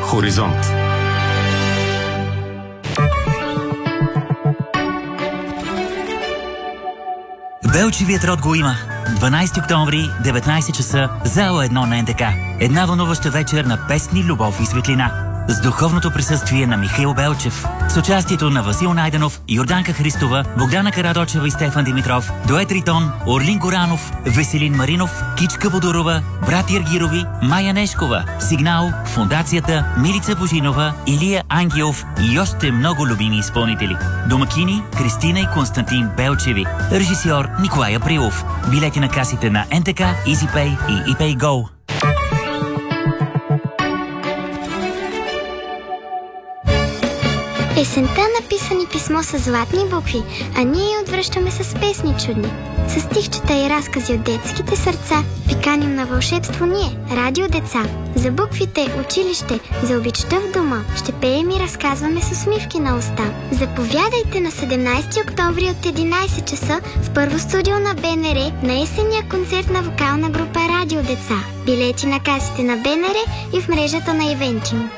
Хоризонт. Белчевият род го има. 12 октомври, 19 часа, зала 1 на НТК. Една вълнуваща вечер на песни, любов и светлина. С духовното присъствие на Михаил Белчев. С участието на Васил Найденов, Йорданка Христова, Богдана Карадочева и Стефан Димитров, Дует Ритон, Орлин Горанов, Веселин Маринов, Кичка Бодорова, брат Иргирови, Майя Нешкова, Сигнал, Фондацията, Милица Божинова, Илия Ангелов и още много любими изпълнители. Домакини Кристина и Константин Белчеви. Режисьор Николай Априлов. Билети на касите на НТК, EasyPay и ePayGo. Есента написани писмо с златни букви, а ние я отвръщаме с песни чудни. С стихчета и разкази от детските сърца ви каним на вълшебство ние, Радио Деца. За буквите, училище, за обичта в дома ще пеем и разказваме с усмивки на уста. Заповядайте на 17 октомври от 11 часа в първо студио на БНР на есенния концерт на вокална група Радио Деца. Билети на касите на БНР и в мрежата на Ивентим.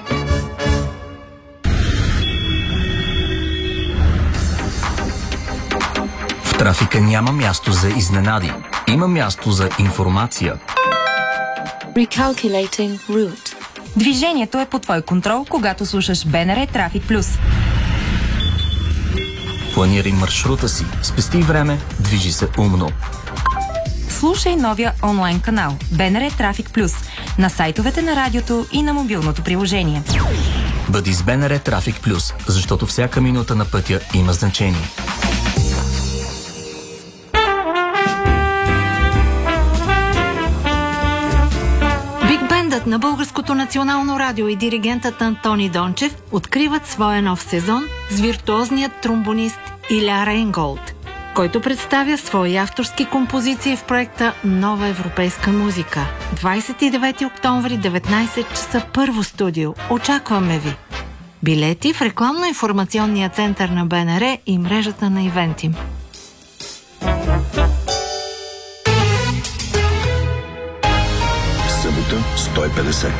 В трафика няма място за изненади. Има място за информация. Recalculating route. Движението е под твой контрол, когато слушаш БНР Трафик Плюс. Планирай маршрута си, спести време, движи се умно. Слушай новия онлайн канал БНР Трафик Плюс на сайтовете на радиото и на мобилното приложение. Бъди с БНР Трафик Плюс, защото всяка минута на пътя има значение. На Българското национално радио и диригентът Антони Дончев откриват своя нов сезон с виртуозният тромбонист Иля Рейнголд, който представя свои авторски композиции в проекта Нова европейска музика. 29 октомври, 19 часа, първо студио. Очакваме ви! Билети в рекламно-информационния център на БНР и мрежата на Ивентим. Събота 150.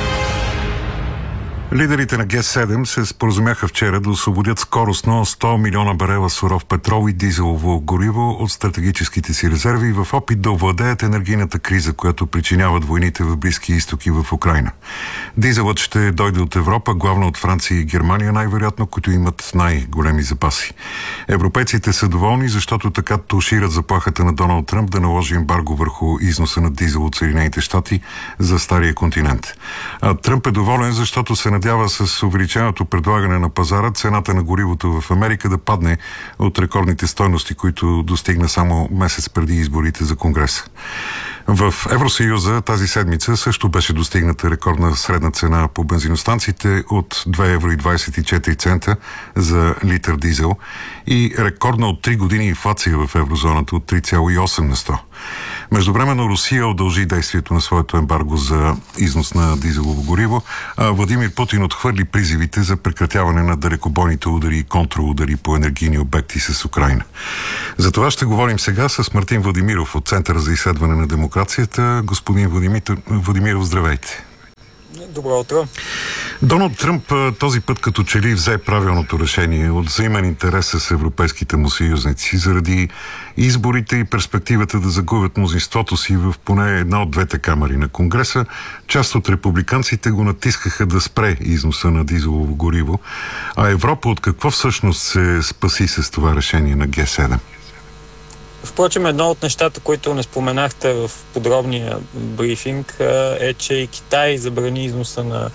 Лидерите на Г7 се споразумяха вчера да освободят скоростно 100 милиона барела суров петрол и дизелово гориво от стратегическите си резерви в опит да овладеят енергийната криза, която причиняват войните в Близкия изток и в Украйна. Дизелът ще дойде от Европа, главно от Франция и Германия най-вероятно, които имат най-големи запаси. Европейците са доволни, защото така тушират заплахата на Доналд Тръмп да наложи ембарго върху износа на дизел от Съединените щати за стария континент. А Тръмп е доволен, защото се надява с увеличеното предлагане на пазара цената на горивото в Америка да падне от рекордните стойности, които достигна само месец преди изборите за Конгреса. В Евросъюза тази седмица също беше достигната рекордна средна цена по бензиностанциите от 2,24 евро за литър дизел и рекордна от 3 години инфлация в еврозоната от 3,8 на 100. Междувременно Русия удължи действието на своето ембарго за износ на дизелово гориво, а Владимир Путин отхвърли призивите за прекратяване на далекобойните удари и контрудари по енергийни обекти с Украйна. За това ще говорим сега с Мартин Владимиров от Центъра за изследване на демокрацията. Господин Владимиров, здравейте. Добро утро. Доналд Тръмп този път като че ли взе правилното решение от взаимен интерес с европейските му съюзници заради изборите и перспективата да загубят мнозинството си в поне една от двете камари на Конгреса. Част от републиканците го натискаха да спре износа на дизелово гориво. А Европа от какво всъщност се спаси с това решение на Г7? Впрочем, едно от нещата, които не споменахте в подробния брифинг, е, че и Китай забрани износа на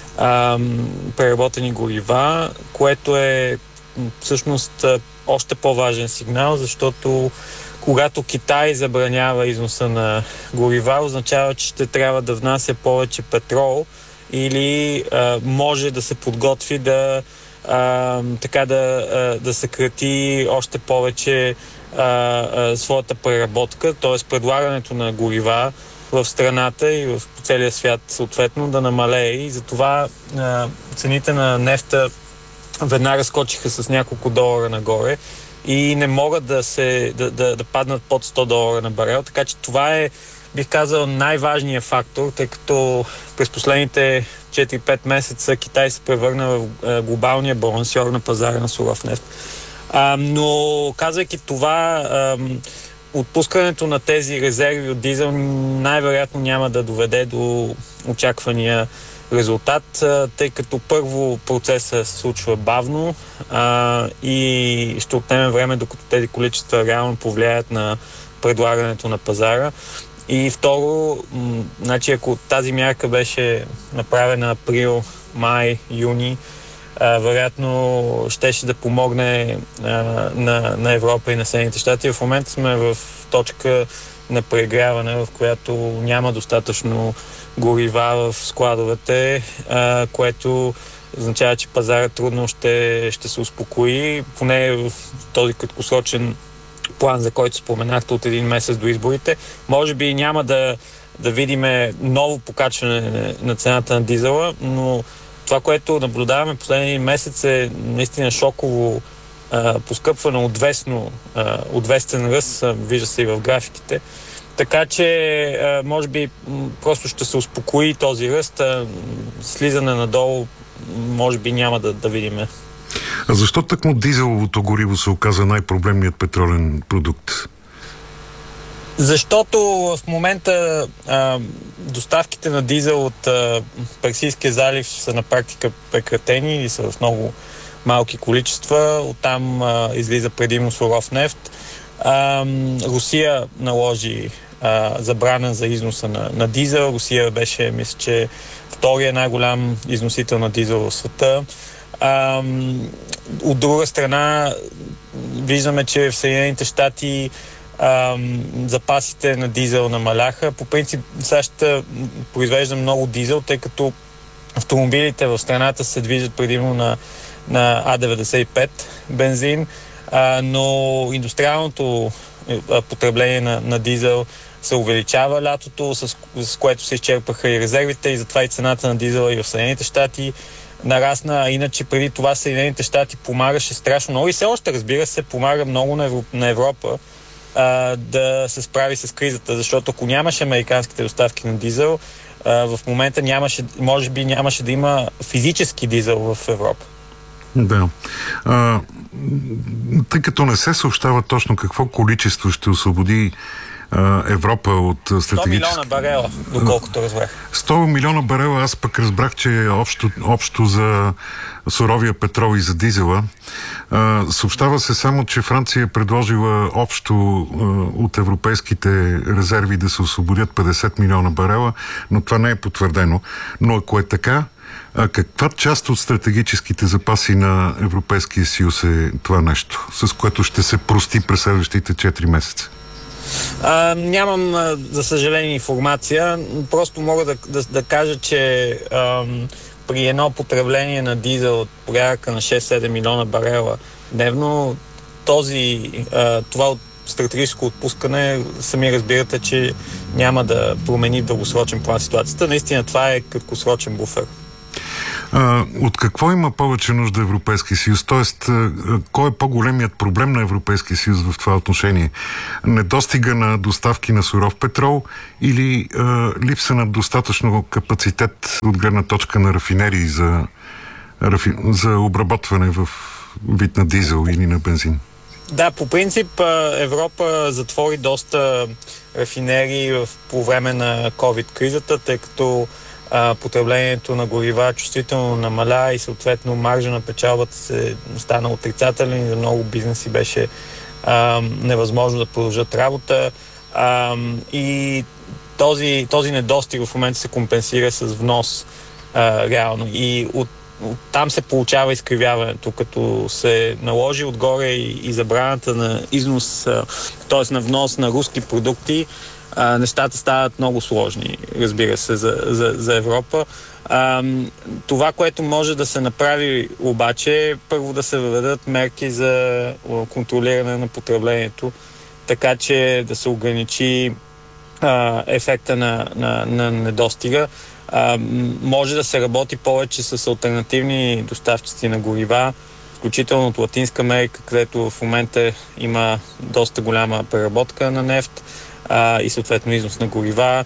преработени горива, което е всъщност още по-важен сигнал, защото когато Китай забранява износа на горива, означава, че ще трябва да внася повече петрол или може да се подготви да съкрати още повече своята преработка, т.е. предлагането на горива в страната и в целия свят съответно да намалее, и затова цените на нефта веднага скочиха с няколко долара нагоре и не могат да паднат под $100 на барел, така че това е бих казал, най-важният фактор, тъй като през последните 4-5 месеца Китай се превърна в глобалния балансьор на пазара на суров нефт. Но казвайки това, отпускането на тези резерви от дизел най-вероятно няма да доведе до очаквания резултат, тъй като първо процесът се случва бавно и ще отнеме време, докато тези количества реално повлияят на предлагането на пазара. И второ, значи ако тази мярка беше направена април, май, юни, вероятно щеше да помогне на Европа и на Съединените щати. В момента сме в точка на прегряване, в която няма достатъчно горива в складовете, което означава, че пазарът трудно ще се успокои, поне в този краткосрочен план, за който споменахте от един месец до изборите. Може би няма да видим ново покачване на цената на дизела, но това, което наблюдаваме последния месец е наистина шоково поскъпване отвестен ръст, вижда се и в графиките. Така че, може би, просто ще се успокои този ръст, слизане надолу, може би няма да видим. А защо тъкмо дизеловото гориво се оказа най-проблемният петролен продукт? Защото в момента доставките на дизел от Персийския залив са на практика прекратени или са в много малки количества. Оттам излиза предимно суров нефт. Русия наложи забрана за износа на дизел. Русия беше, мисля, че втория най-голям износител на дизел в света. От друга страна, виждаме, че в Съединените щати запасите на дизел намаляха. По принцип, САЩ произвежда много дизел, тъй като автомобилите в страната се движат предимно на А95 бензин, но индустриалното потребление на дизел се увеличава лятото, с което се изчерпаха и резервите, и затова и цената на дизела и в Съединените щати нарасна. Иначе преди това Съединените щати помагаше страшно много и все още, разбира се, помага много на Европа да се справи с кризата, защото ако нямаше американските доставки на дизел, в момента може би нямаше да има физически дизел в Европа. Да. Тъй като не се съобщава точно какво количество ще освободи Европа от стратегически... 100 милиона барела, доколкото разбрах. 100 милиона барела, аз пък разбрах, че е общо за суровия петрол и за дизела. Съобщава се само, че Франция е предложила общо от европейските резерви да се освободят 50 милиона барела, но това не е потвърдено. Но ако е така, каква част от стратегическите запаси на Европейския съюз е това нещо, с което ще се прости през следващите 4 месеца? Нямам, за съжаление, информация. Просто мога да кажа, че при едно потребление на дизел от порядъка на 6-7 милиона барела дневно, това от стратегическо отпускане, сами разбирате, че няма да промени в дългосрочен план ситуацията. Наистина това е краткосрочен буфер. От какво има повече нужда Европейския съюз? Тоест, кой е по-големият проблем на Европейския съюз в това отношение? Недостига на доставки на суров петрол или липса на достатъчно капацитет от гледна точка на рафинерии за обработване в вид на дизел или на бензин? Да, по принцип Европа затвори доста рафинерии по време на COVID-кризата, тъй като потреблението на горива чувствително намаля и съответно маржа на печалбата се стана отрицателен и за много бизнеси беше невъзможно да продължат работа. И този недостиг в момента се компенсира с внос реално. И там се получава изкривяването, като се наложи отгоре и забраната на износ, т.е. на внос на руски продукти, нещата стават много сложни, разбира се, за Европа. Това, което може да се направи обаче, е първо да се въведат мерки за контролиране на потреблението, така че да се ограничи ефекта на недостига. Може да се работи повече с алтернативни доставчици на горива, включително от Латинска Америка, където в момента има доста голяма преработка на нефт. и съответно износ на горива.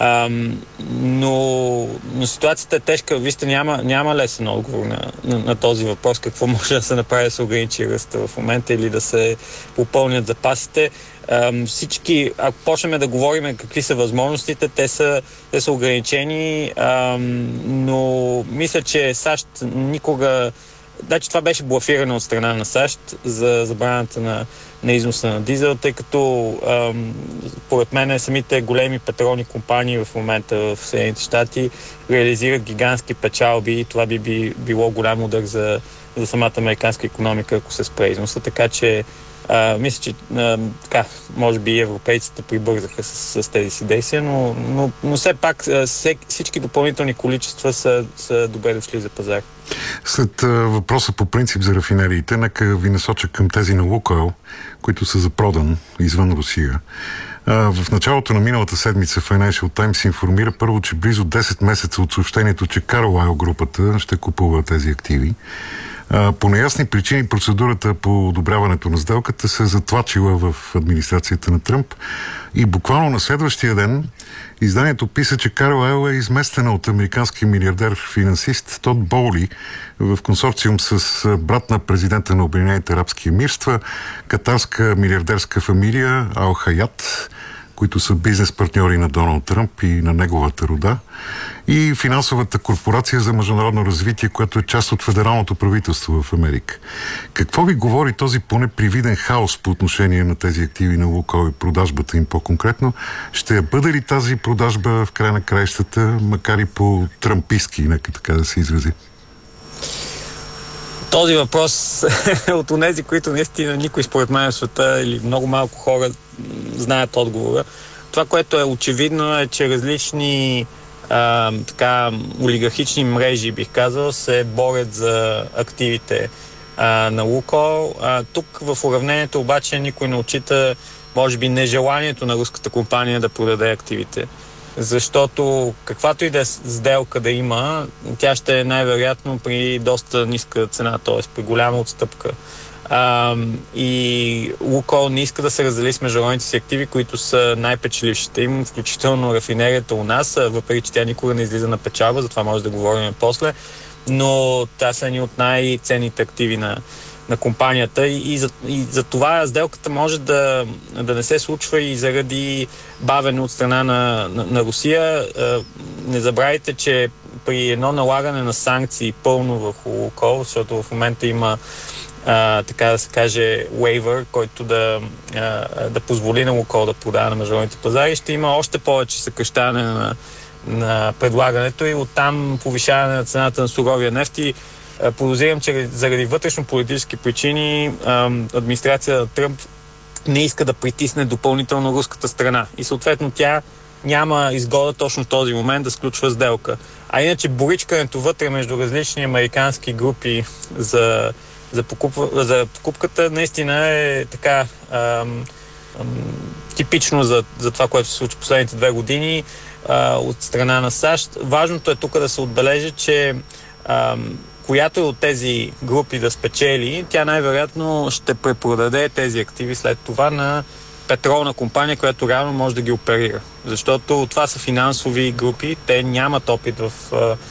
Но ситуацията е тежка. Вижте, няма лесен отговор на този въпрос. Какво може да се направи да се ограничи ръста в момента или да се попълнят запасите. Всички, ако почнем да говорим какви са възможностите, те са ограничени, но мисля, че САЩ никога... Значи това беше блафирано от страна на САЩ за забраната на износа на дизел, тъй като поред мен самите големи петролни компании в момента в Съединените щати реализират гигантски печалби и това би било голям удар за самата американска икономика, ако се спре износа. Така че мисля, че може би европейците прибързаха с тези си действия, но все пак всички допълнителни количества са добре дошли за пазар. След въпроса по принцип за рафинериите, нека ви насоча към тези на Лукойл, които са за продан извън Русия. В началото на миналата седмица Financial Times информира първо, че близо 10 месеца от съобщението, че Carlyle групата ще купува тези активи. По неясни причини процедурата по одобряването на сделката се затлачила в администрацията на Тръмп и буквално на следващия ден изданието писа, че Carlyle е изместена от американски милиардер-финансист Тод Боули в консорциум с брат на президента на Обединените арабски емирства, катарска милиардерска фамилия Ал Хаят, които са бизнес партньори на Доналд Тръмп и на неговата рода, и финансовата корпорация за международно развитие, която е част от федералното правителство в Америка. Какво ви говори този поне привиден хаос по отношение на тези активи на Лукойл и продажбата им по-конкретно? Ще бъде ли тази продажба в края на краищата, макар и по-тръмпистки, нека така да се изрази? Този въпрос е от онези, които наистина никой според мен в света или много малко хора знаят отговора. Това, което е очевидно е, че различни олигархични мрежи, бих казал, се борят за активите на Лукойл. Тук в уравнението обаче никой не отчита, може би, нежеланието на руската компания да продаде активите. Защото каквато и да сделка да има, тя ще е най-вероятно при доста ниска цена, т.е. при голяма отстъпка. И Лукойл не иска да се раздели с международните си активи, които са най-печелившите им, включително рафинерията у нас, въпреки че тя никога не излиза на печалба, затова може да говорим после, но това са едни от най-ценните активи на компанията и за това сделката може да не се случва и заради бавене от страна на Русия. Не забравяйте, че при едно налагане на санкции пълно върху Лукойл, защото в момента има така да се каже waiver, който да позволи на Лукойл да продава на международните пазари, ще има още повече съкращаване на предлагането и оттам повишаване на цената на суровия нефт и подозирам, че заради вътрешно-политически причини администрацията на Тръмп не иска да притисне допълнително руската страна. И съответно тя няма изгода точно в този момент да сключва сделка. А иначе боричкането вътре между различни американски групи за покупката наистина е така типично за това, което се случи последните 2 години от страна на САЩ. Важното е тук да се отбележи, че която от тези групи да спечели, тя най-вероятно ще препродаде тези активи след това на петролна компания, която реално може да ги оперира. Защото това са финансови групи, те нямат опит в